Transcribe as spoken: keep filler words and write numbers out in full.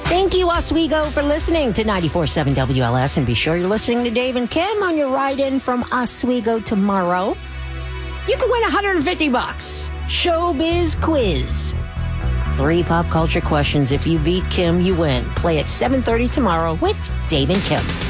Thank you, Oswego, for listening to ninety-four point seven W L S. And be sure you're listening to Dave and Kim on your ride in from Oswego tomorrow. You can win one hundred fifty bucks. Showbiz quiz. Three pop culture questions. If you beat Kim, you win. Play at seven thirty tomorrow with Dave and Kim.